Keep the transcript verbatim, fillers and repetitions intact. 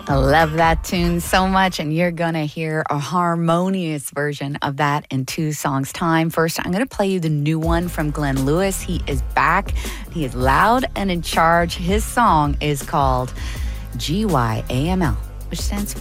I love that tune so much, and you're going to hear a harmonious version of that in two songs' time. First, I'm going to play you the new one from Glenn Lewis. He is back. He is loud and in charge. His song is called G Y A M L, which stands for